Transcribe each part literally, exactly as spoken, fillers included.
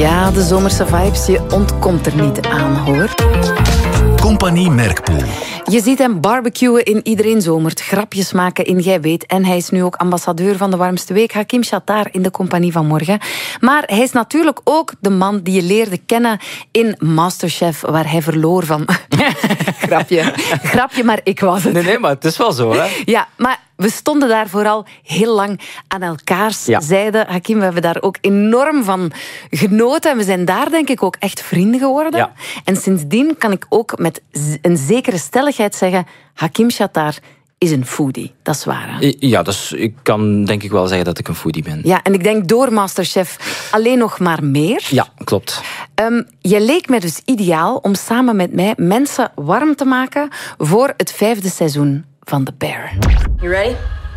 Ja, de zomerse vibes, je ontkomt er niet aan, hoor. Compagnie Merkpoel. Je ziet hem barbecuen in Iedereen Zomert, grapjes maken in Jij Weet. En hij is nu ook ambassadeur van de warmste week, Hakim Shatar in de Compagnie van Morgen. Maar hij is natuurlijk ook de man die je leerde kennen in Masterchef, waar hij verloor van... Grapje. Grapje, maar ik was het. Nee, nee, maar het is wel zo, hè? Ja, maar we stonden daar vooral heel lang aan elkaars ja. zijde. Hakim, we hebben daar ook enorm van genoten. En we zijn daar denk ik ook echt vrienden geworden. Ja. En sindsdien kan ik ook met een zekere stelligheid zeggen... Hakim Shatar is een foodie. Dat is waar, hè? Ja, dus ik kan denk ik wel zeggen dat ik een foodie ben. Ja, en ik denk door Masterchef alleen nog maar meer. Ja, klopt. Um, je leek mij dus ideaal om samen met mij mensen warm te maken voor het vijfde seizoen van The Bear. You ready?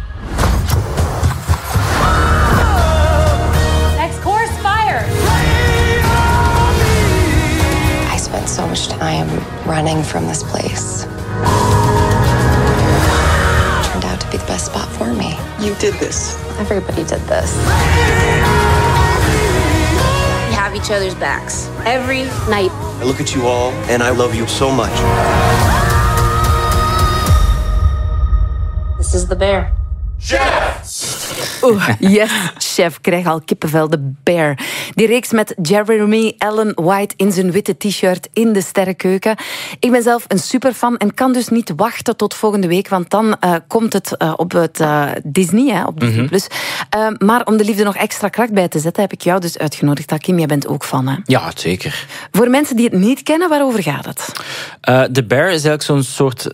Next course, fire! I spent so much time running from this place. It turned out to be the best spot for me. You did this. Everybody did this. We have each other's backs every night. I look at you all and I love you so much. This is The Bear. Oeh, yes, chef. Ik krijg al kippenvel, The Bear. Die reeks met Jeremy Allen White in zijn witte t-shirt in de sterrenkeuken. Ik ben zelf een superfan en kan dus niet wachten tot volgende week, want dan uh, komt het uh, op het uh, Disney, hè, op Disney+. Mm-hmm. Uh, maar om de liefde nog extra kracht bij te zetten, heb ik jou dus uitgenodigd. Hakim, jij bent ook fan, hè? Ja, zeker. Voor mensen die het niet kennen, waarover gaat het? Uh, The Bear is eigenlijk zo'n soort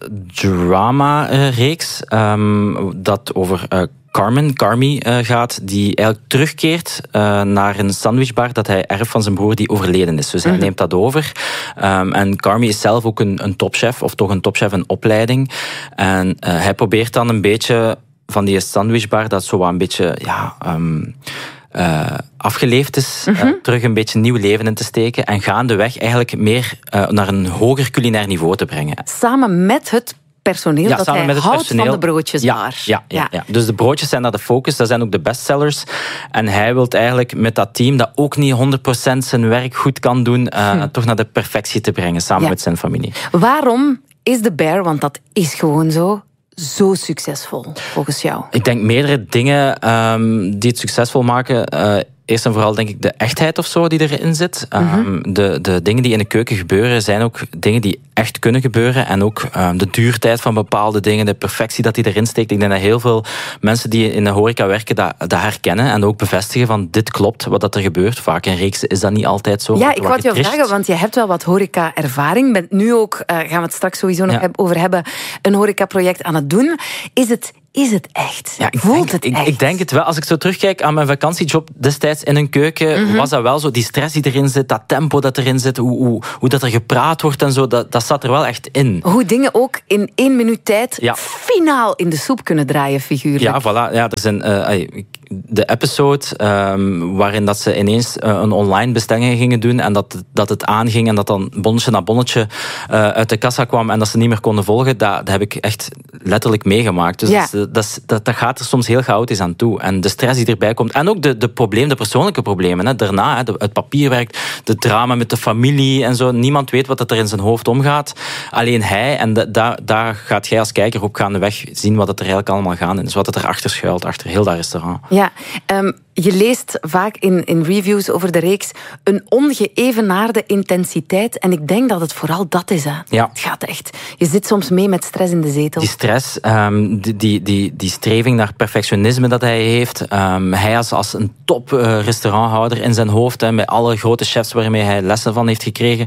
drama-reeks um, dat over... Uh, Carmen, Carmi, uh, gaat, die eigenlijk terugkeert uh, naar een sandwichbar dat hij erft van zijn broer die overleden is. Dus hij mm-hmm. neemt dat over. Um, en Carmi is zelf ook een, een topchef, of toch een topchef in opleiding. En uh, hij probeert dan een beetje van die sandwichbar, dat zo een beetje... ja. Um, Uh, afgeleefd is, mm-hmm. uh, terug een beetje nieuw leven in te steken en gaandeweg eigenlijk meer uh, naar een hoger culinair niveau te brengen. Samen met het personeel ja, dat samen hij met het houdt personeel. van de broodjesbar. Ja, ja, ja, ja. Dus de broodjes zijn daar de focus, dat zijn ook de bestsellers. En hij wil eigenlijk met dat team, dat ook niet honderd procent zijn werk goed kan doen, uh, hm. toch naar de perfectie te brengen, samen ja. met zijn familie. Waarom is The Bear, want dat is gewoon zo... zo succesvol, volgens jou? Ik denk meerdere dingen um, die het succesvol maken. Uh, eerst en vooral denk ik de echtheid of zo die erin zit. Mm-hmm. Um, de, de dingen die in de keuken gebeuren zijn ook dingen die echt kunnen gebeuren. En ook um, de duurtijd van bepaalde dingen, de perfectie dat die erin steekt. Ik denk dat heel veel mensen die in de horeca werken dat, dat herkennen en ook bevestigen van dit klopt wat dat er gebeurt. Vaak in reeksen is dat niet altijd zo. Ja, ik wou je vragen, want je hebt wel wat horeca-ervaring. Bent nu ook, uh, gaan we het straks sowieso nog ja. over hebben, een horecaproject aan het doen. Is het Is het echt? Ja, ik Voelt denk, het ik, echt? Ik denk het wel. Als ik zo terugkijk aan mijn vakantiejob destijds in een keuken, mm-hmm. was dat wel zo. Die stress die erin zit, dat tempo dat erin zit, hoe, hoe, hoe dat er gepraat wordt en zo, dat, dat zat er wel echt in. Hoe dingen ook in één minuut tijd ja. finaal in de soep kunnen draaien, figuurlijk. Ja, voilà. Ja, er zijn... Uh, de episode um, waarin dat ze ineens uh, een online bestelling gingen doen en dat, dat het aanging en dat dan bonnetje na bonnetje uh, uit de kassa kwam en dat ze niet meer konden volgen, dat, dat heb ik echt letterlijk meegemaakt. Dus ja. dat, dat, dat, dat gaat er soms heel chaotisch aan toe. En de stress die erbij komt. En ook de, de problemen, de persoonlijke problemen. Hè. Daarna, hè, de, het papierwerk, de drama met de familie en zo. Niemand weet wat er in zijn hoofd omgaat. Alleen hij. En de, da, daar gaat jij als kijker ook gaandeweg zien wat er eigenlijk allemaal gaande is. Wat er achter schuilt, achter heel dat restaurant. Ja, um, je leest vaak in, in reviews over de reeks een ongeëvenaarde intensiteit. En ik denk dat het vooral dat is. Hè. Ja. Het gaat echt. Je zit soms mee met stress in de zetel. Die stress, um, die, die, die, die streving naar perfectionisme dat hij heeft. Um, hij als, als een top uh, restauranthouder in zijn hoofd, hè, met alle grote chefs waarmee hij lessen van heeft gekregen.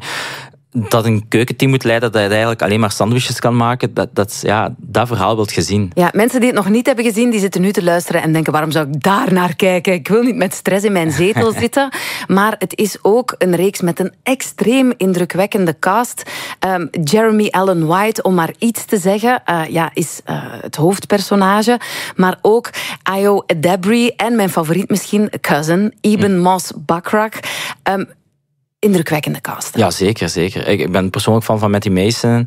Dat een keukenteam moet leiden dat hij eigenlijk alleen maar sandwiches kan maken, dat, dat, ja, dat verhaal wilt je zien. Ja, mensen die het nog niet hebben gezien, die zitten nu te luisteren en denken, waarom zou ik daar naar kijken? Ik wil niet met stress in mijn zetel zitten. Maar het is ook een reeks met een extreem indrukwekkende cast. Um, Jeremy Allen White, om maar iets te zeggen, uh, ja, is uh, het hoofdpersonage. Maar ook Ayo Edebiri en mijn favoriet misschien, cousin, Ibn Moss Bakrak. Um, indrukwekkende cast. Ja, zeker, zeker. Ik ben persoonlijk fan van Matty Mason,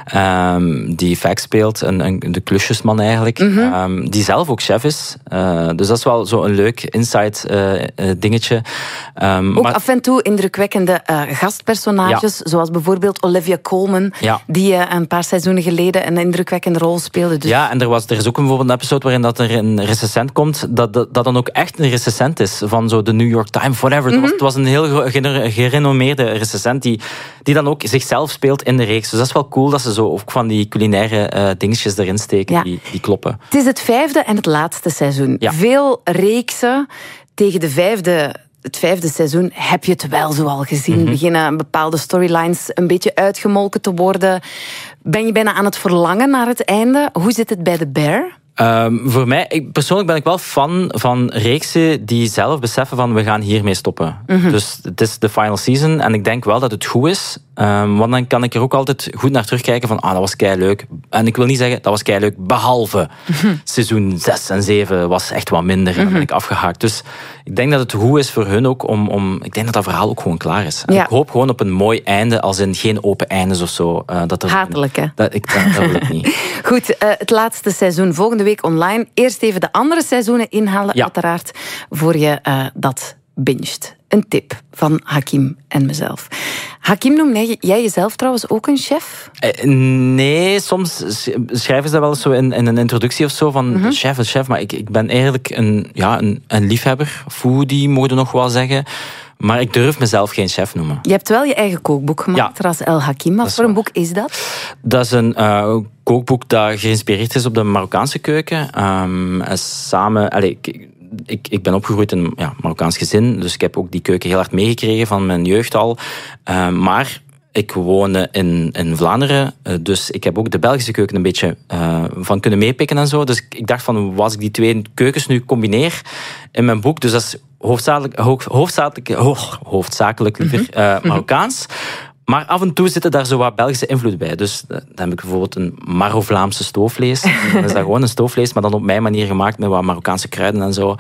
um, die Vac speelt, een, een, de klusjesman eigenlijk, mm-hmm. um, die zelf ook chef is. Uh, dus dat is wel zo een leuk inside uh, uh, dingetje. Um, ook maar... af en toe indrukwekkende uh, gastpersonages, ja. zoals bijvoorbeeld Olivia Colman, ja. die uh, een paar seizoenen geleden een indrukwekkende rol speelde. Dus... Ja, en er, was, er is ook bijvoorbeeld een episode waarin dat er een recensent komt, dat, dat, dat dan ook echt een recensent is van zo de New York Times, whatever. Mm-hmm. Het, was, het was een heel gerenommeerde recensent die, die dan ook zichzelf speelt in de reeks. Dus dat is wel cool dat ze zo ook van die culinaire uh, dingetjes erin steken, ja. die, die kloppen. Het is het vijfde en het laatste seizoen. Ja. Veel reeksen tegen de vijfde... Het vijfde seizoen heb je het wel zo al gezien. Mm-hmm. Beginnen bepaalde storylines een beetje uitgemolken te worden. Ben je bijna aan het verlangen naar het einde? Hoe zit het bij The Bear? Um, voor mij, ik, persoonlijk ben ik wel fan van reeksen die zelf beseffen van we gaan hiermee stoppen. Mm-hmm. Dus het is de final season en ik denk wel dat het goed is. Um, want dan kan ik er ook altijd goed naar terugkijken van ah, dat was keileuk. En ik wil niet zeggen dat was keileuk, behalve mm-hmm. seizoen zes en zeven was echt wat minder en dan ben ik afgehaakt. Dus ik denk dat het goed is voor hun ook om... om ik denk dat dat verhaal ook gewoon klaar is. En ja. ik hoop gewoon op een mooi einde, als in geen open eindes of zo. Uh, dat er, Hatelijk, hè? Dat, ik, dat, dat wil ik niet. Goed, uh, het laatste seizoen volgende week online. Eerst even de andere seizoenen inhalen, ja. uiteraard, voor je uh, dat binget. Een tip van Hakim en mezelf. Hakim, noem jij jezelf trouwens ook een chef? Eh, nee, soms schrijven ze dat wel eens zo in, in een introductie of zo van mm-hmm. chef, een chef. Maar ik, ik ben eigenlijk een, ja, een, een liefhebber. Foodie, mogen we nog wel zeggen. Maar ik durf mezelf geen chef noemen. Je hebt wel je eigen kookboek gemaakt, ja. Ras El Hakim. Wat voor een boek is dat? Dat is een uh, kookboek dat geïnspireerd is op de Marokkaanse keuken. Um, samen... Allez, ik, Ik, ik ben opgegroeid in een ja, Marokkaans gezin, dus ik heb ook die keuken heel hard meegekregen van mijn jeugd al. Uh, maar ik woon in, in Vlaanderen, uh, dus ik heb ook de Belgische keuken een beetje uh, van kunnen meepikken en zo. Dus ik, ik dacht van, als ik die twee keukens nu combineer in mijn boek, dus dat is hoofdzakelijk, hoofdzakelijk, hoofdzakelijk liever uh, Marokkaans. Maar af en toe zitten daar zo wat Belgische invloed bij. Dus dan heb ik bijvoorbeeld een Maro-Vlaamse stoofvlees. Dat is dat gewoon een stoofvlees, maar dan op mijn manier gemaakt met wat Marokkaanse kruiden en zo.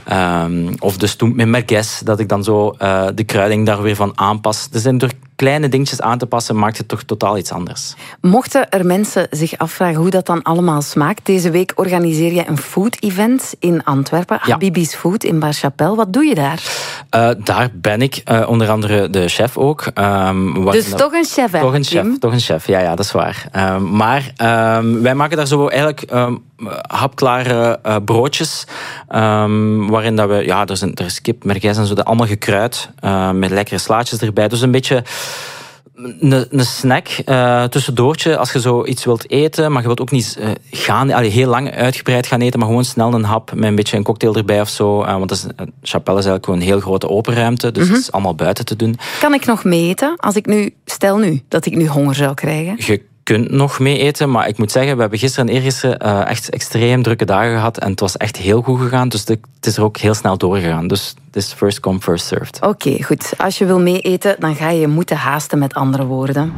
Um, of de stoem met merguez, dat ik dan zo uh, de kruiding daar weer van aanpas. Dus door kleine dingetjes aan te passen, maakt het toch totaal iets anders. Mochten er mensen zich afvragen hoe dat dan allemaal smaakt, deze week organiseer je een food-event in Antwerpen. Ja. Habibi's Food in Bar Chapelle. Wat doe je daar? Uh, daar ben ik, uh, onder andere de chef ook. Um, dus toch een chef, hè? Toch een chef, toch een chef. Ja, ja, dat is waar. Um, maar um, wij maken daar zo eigenlijk um, hapklare uh, broodjes, um, waarin dat we, ja, er is, een, er is kip, merguez en zo, dat allemaal gekruid, uh, met lekkere slaatjes erbij. Dus een beetje een, een snack, uh, tussendoortje, als je zo iets wilt eten, maar je wilt ook niet uh, gaan, allee, heel lang uitgebreid gaan eten, maar gewoon snel een hap met een beetje een cocktail erbij of zo. Uh, want dat is, uh, Chapelle is eigenlijk gewoon een heel grote open ruimte, dus mm-hmm. het is allemaal buiten te doen. Kan ik nog mee eten? Als ik nu, stel nu, dat ik nu honger zou krijgen. Je kunt nog mee eten, maar ik moet zeggen, we hebben gisteren en eergisteren uh, echt extreem drukke dagen gehad en het was echt heel goed gegaan, dus de, het is er ook heel snel doorgegaan. Dus het is first come, first served. Oké, okay, goed. Als je wil mee eten, dan ga je je moeten haasten, met andere woorden.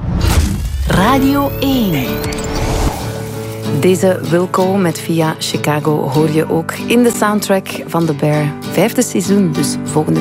Radio één. Deze Wilco met Via Chicago hoor je ook in de soundtrack van The Bear. Vijfde seizoen, dus volgende